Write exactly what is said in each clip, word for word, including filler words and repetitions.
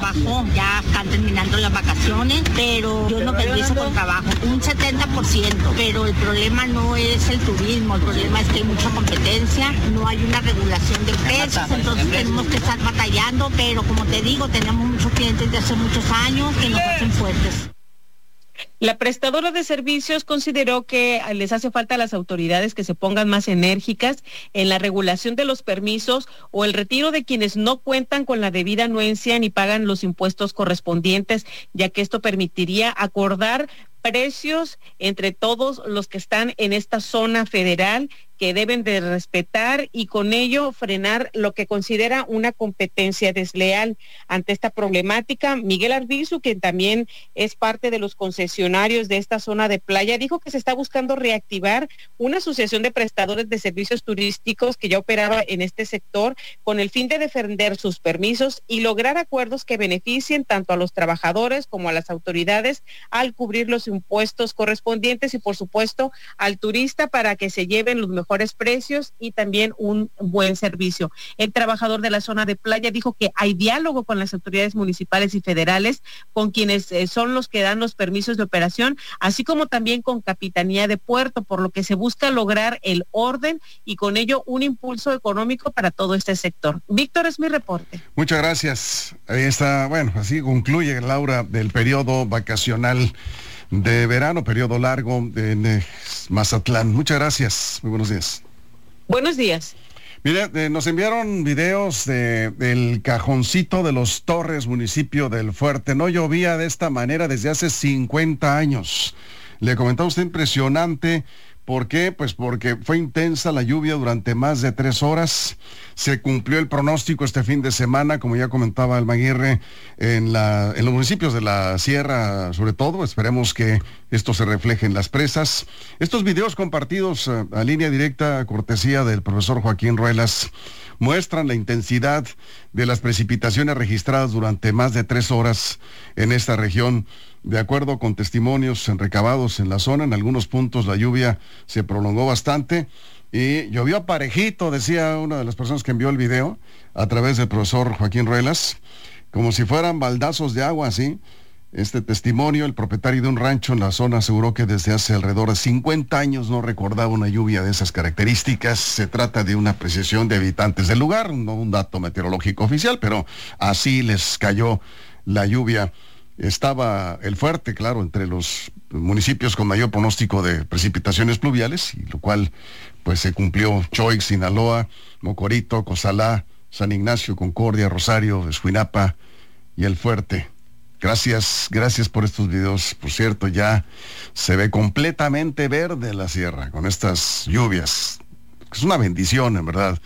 trabajo, ya están terminando las vacaciones, pero yo no permiso con trabajo, un setenta por ciento, pero el problema no es el turismo, el problema es que hay mucha competencia, no hay una regulación de precios, entonces tenemos que estar batallando, pero como te digo, tenemos muchos clientes de hace muchos años que nos hacen fuertes. La prestadora de servicios consideró que les hace falta a las autoridades que se pongan más enérgicas en la regulación de los permisos o el retiro de quienes no cuentan con la debida anuencia ni pagan los impuestos correspondientes, ya que esto permitiría acordar precios entre todos los que están en esta zona federal, que deben de respetar y con ello frenar lo que considera una competencia desleal. Ante esta problemática, Miguel Arbizu, quien también es parte de los concesionarios de esta zona de playa, dijo que se está buscando reactivar una asociación de prestadores de servicios turísticos que ya operaba en este sector con el fin de defender sus permisos y lograr acuerdos que beneficien tanto a los trabajadores como a las autoridades al cubrir los impuestos correspondientes y por supuesto al turista para que se lleven los mejores mejores precios y también un buen servicio. El trabajador de la zona de playa dijo que hay diálogo con las autoridades municipales y federales, con quienes eh, son los que dan los permisos de operación, así como también con Capitanía de Puerto, por lo que se busca lograr el orden y con ello un impulso económico para todo este sector. Víctor, es mi reporte. Muchas gracias. Ahí está, bueno, así concluye, Laura, del periodo vacacional de verano, periodo largo en eh, Mazatlán. Muchas gracias. Muy buenos días. Buenos días. Mire, eh, nos enviaron videos de, del Cajoncito de los Torres, municipio del Fuerte. No llovía de esta manera desde hace cincuenta años. Le comentaba usted, impresionante. ¿Por qué? Pues porque fue intensa la lluvia durante más de tres horas. Se cumplió el pronóstico este fin de semana, como ya comentaba Almaguirre, en, la, en los municipios de la Sierra, sobre todo. Esperemos que esto se refleje en las presas. Estos videos compartidos a, a línea directa, cortesía del profesor Joaquín Ruelas, muestran la intensidad de las precipitaciones registradas durante más de tres horas en esta región. De acuerdo con testimonios recabados en la zona, en algunos puntos la lluvia se prolongó bastante y llovió parejito, decía una de las personas que envió el video a través del profesor Joaquín Ruelas, como si fueran baldazos de agua, así. Este testimonio, el propietario de un rancho en la zona aseguró que desde hace alrededor de cincuenta años no recordaba una lluvia de esas características. Se trata de una apreciación de habitantes del lugar, no un dato meteorológico oficial, pero así les cayó la lluvia. Estaba el Fuerte, claro, entre los municipios con mayor pronóstico de precipitaciones pluviales, y lo cual pues se cumplió. Choix, Sinaloa, Mocorito, Cozalá, San Ignacio, Concordia, Rosario, Escuinapa y el Fuerte. Gracias, gracias por estos videos. Por cierto, ya se ve completamente verde la sierra con estas lluvias. Es una bendición, en verdad.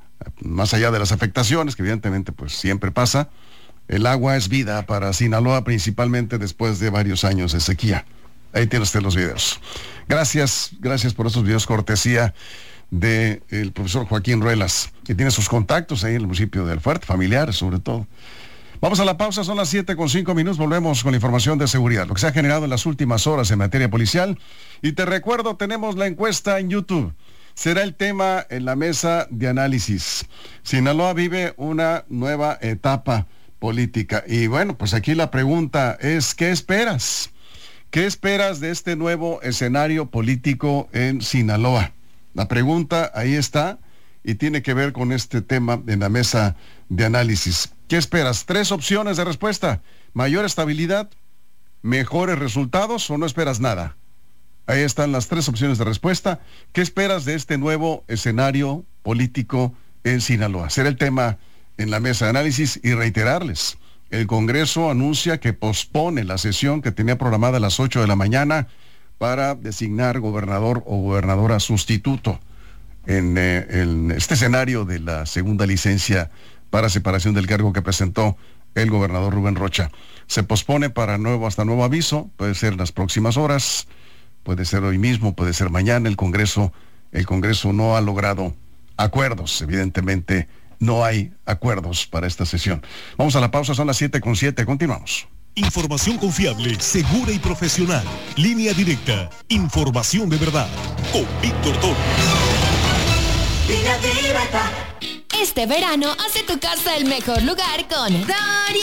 Más allá de las afectaciones, que evidentemente pues siempre pasa, el agua es vida para Sinaloa, principalmente después de varios años de sequía. Ahí tiene usted los videos. Gracias, gracias por estos videos, cortesía del profesor Joaquín Ruelas, que tiene sus contactos ahí en el municipio del Fuerte, familiares sobre todo. Vamos a la pausa, son las siete con cinco minutos, volvemos con la información de seguridad, lo que se ha generado en las últimas horas en materia policial. Y te recuerdo, tenemos la encuesta en YouTube. Será el tema en la mesa de análisis. Sinaloa vive una nueva etapa política. Y bueno, pues aquí la pregunta es, ¿qué esperas? ¿Qué esperas de este nuevo escenario político en Sinaloa? La pregunta ahí está y tiene que ver con este tema en la mesa de análisis. ¿Qué esperas? Tres opciones de respuesta. ¿Mayor estabilidad? ¿Mejores resultados o no esperas nada? Ahí están las tres opciones de respuesta. ¿Qué esperas de este nuevo escenario político en Sinaloa? Será el tema en la mesa de análisis y reiterarles. El Congreso anuncia que pospone la sesión que tenía programada a las ocho de la mañana para designar gobernador o gobernadora sustituto en, eh, en este escenario de la segunda licencia para separación del cargo que presentó el gobernador Rubén Rocha. Se pospone para nuevo, hasta nuevo aviso, puede ser en las próximas horas, puede ser hoy mismo, puede ser mañana. El Congreso, el Congreso no ha logrado acuerdos, evidentemente. No hay acuerdos para esta sesión. Vamos a la pausa, son las siete con siete, continuamos. Información confiable, segura y profesional. Línea directa, información de verdad. Con Víctor Torres. Este verano hace tu casa el mejor lugar con Doria.